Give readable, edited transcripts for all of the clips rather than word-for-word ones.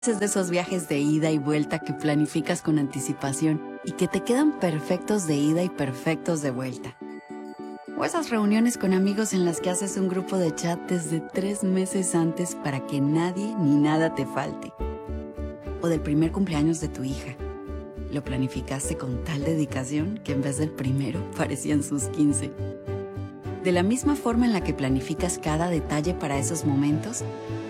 Es de esos viajes de ida y vuelta que planificas con anticipación y que te quedan perfectos de ida y perfectos de vuelta. O esas reuniones con amigos en las que haces un grupo de chat desde 3 meses antes para que nadie ni nada te falte. O del primer cumpleaños de tu hija. Lo planificaste con tal dedicación que en vez del primero parecían sus 15. De la misma forma en la que planificas cada detalle para esos momentos,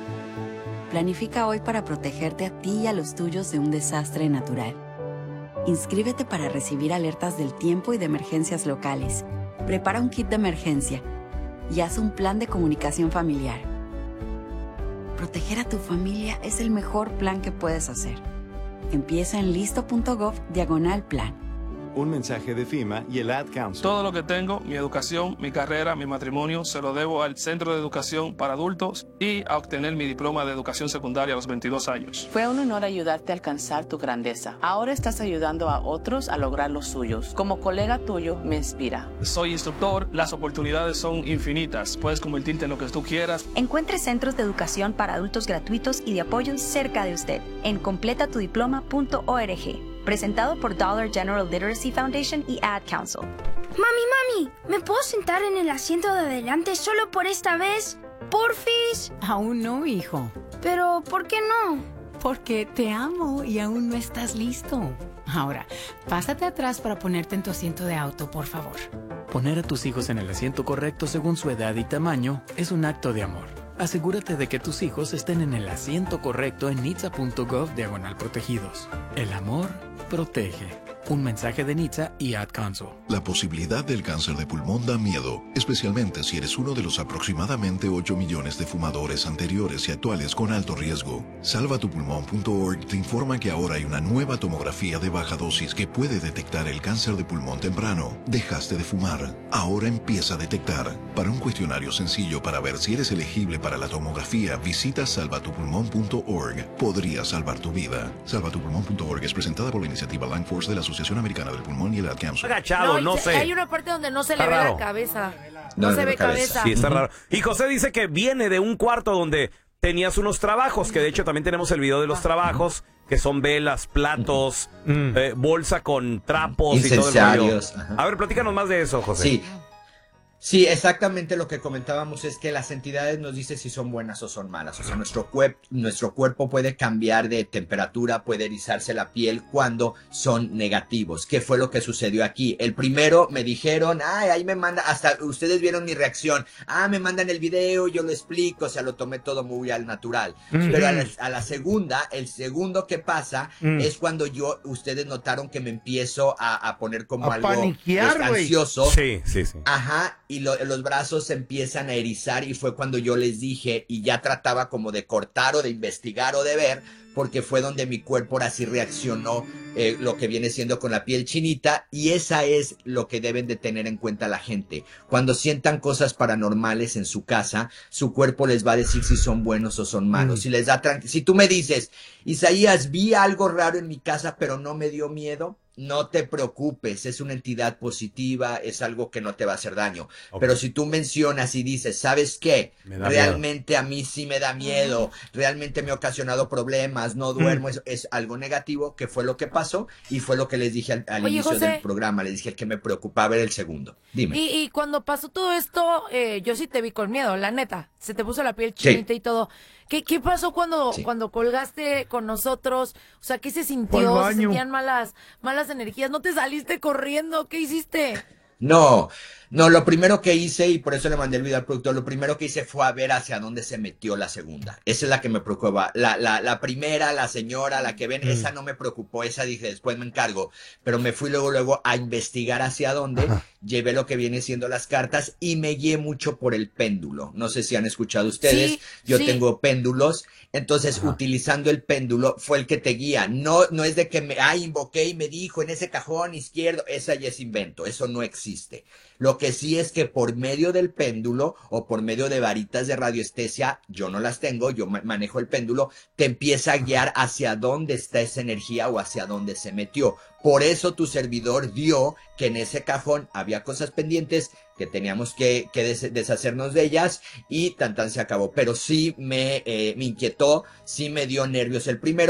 planifica hoy para protegerte a ti y a los tuyos de un desastre natural. Inscríbete para recibir alertas del tiempo y de emergencias locales. Prepara un kit de emergencia y haz un plan de comunicación familiar. Proteger a tu familia es el mejor plan que puedes hacer. Empieza en listo.gov/plan. Un mensaje de FEMA y el Ad Council. Todo lo que tengo, mi educación, mi carrera, mi matrimonio, se lo debo al Centro de Educación para Adultos y a obtener mi diploma de educación secundaria a los 22 años. Fue un honor ayudarte a alcanzar tu grandeza. Ahora estás ayudando a otros a lograr los suyos. Como colega tuyo, me inspira. Soy instructor, las oportunidades son infinitas. Puedes convertirte en lo que tú quieras. Encuentre centros de educación para adultos gratuitos y de apoyo cerca de usted en completatudiploma.org. Presentado por Dollar General Literacy Foundation y Ad Council. Mami, ¿me puedo sentar en el asiento de adelante solo por esta vez? ¿Porfis? Aún no, hijo. Pero, ¿por qué no? Porque te amo y aún no estás listo. Ahora, pásate atrás para ponerte en tu asiento de auto, por favor. Poner a tus hijos en el asiento correcto según su edad y tamaño es un acto de amor. Asegúrate de que tus hijos estén en el asiento correcto en nitsa.gov/protegidos. El amor protege. Un mensaje de NHTSA y Ad Council. La posibilidad del cáncer de pulmón da miedo, especialmente si eres uno de los aproximadamente 8 millones de fumadores anteriores y actuales con alto riesgo. Salvatupulmón.org te informa que ahora hay una nueva tomografía de baja dosis que puede detectar el cáncer de pulmón temprano. Dejaste de fumar, ahora empieza a detectar. Para un cuestionario sencillo para ver si eres elegible para la tomografía, visita salvatupulmón.org. Podría salvar tu vida. Salvatupulmón.org es presentada por la iniciativa Lung Force de la Asociación Americana del Pulmón y el Ad Council. Agachado, no sé. Hay una parte donde no se Está le ve raro. la cabeza. No se ve cabeza. Sí, está raro. Y José dice que viene de un cuarto donde tenías unos trabajos, que de hecho también tenemos el video de los trabajos, que son velas, platos, bolsa con trapos y todo el rollo. Incensarios. A ver, platícanos más de eso, José. Sí. Sí, exactamente lo que comentábamos es que las entidades nos dicen si son buenas o son malas. O sea, nuestro cuerpo puede cambiar de temperatura, puede erizarse la piel cuando son negativos. ¿Qué fue lo que sucedió aquí? El primero me dijeron, ahí me manda, hasta ustedes vieron mi reacción. Me mandan el video, yo lo explico, o sea, lo tomé todo muy al natural. Pero a la segunda, el segundo que pasa es cuando ustedes notaron que me empiezo a poner como algo paniquear, ansioso. Sí. Ajá. Y los brazos se empiezan a erizar y fue cuando yo les dije y ya trataba como de cortar o de investigar o de ver, porque fue donde mi cuerpo ahora sí reaccionó lo que viene siendo con la piel chinita, y esa es lo que deben de tener en cuenta la gente. Cuando sientan cosas paranormales en su casa, su cuerpo les va a decir si son buenos o son malos. Si les da si tú me dices, Isaías, vi algo raro en mi casa pero no me dio miedo, no te preocupes, es una entidad positiva, es algo que no te va a hacer daño. Pero si tú mencionas y dices, ¿sabes qué? Realmente a mí sí me da miedo, realmente me ha ocasionado problemas, no duermo, es algo negativo, que fue lo que pasó y fue lo que les dije al inicio José, del programa, les dije que me preocupaba era el segundo. Dime. Y cuando pasó todo esto, yo sí te vi con miedo, la neta, se te puso la piel chinita y todo. ¿Qué pasó cuando colgaste con nosotros? O sea, ¿qué se sintió? ¿Se sentían malas energías? ¿No te saliste corriendo? ¿Qué hiciste? No, lo primero que hice, y por eso le mandé el video al productor, lo primero que hice fue a ver hacia dónde se metió la segunda. Esa es la que me preocupaba. La primera, la señora, la que ven, esa no me preocupó, esa dije, después me encargo. Pero me fui luego a investigar hacia dónde, llevé lo que viene siendo las cartas y me guié mucho por el péndulo. No sé si han escuchado ustedes, yo tengo péndulos, entonces utilizando el péndulo fue el que te guía. No es de que invoqué y me dijo en ese cajón izquierdo, esa ya es invento, eso no existe. Lo que sí es que por medio del péndulo o por medio de varitas de radiestesia, yo no las tengo, yo manejo el péndulo, te empieza a guiar hacia dónde está esa energía o hacia dónde se metió. Por eso tu servidor dio que en ese cajón había cosas pendientes que teníamos que deshacernos de ellas y tan se acabó. Pero sí me inquietó, sí me dio nervios el primero.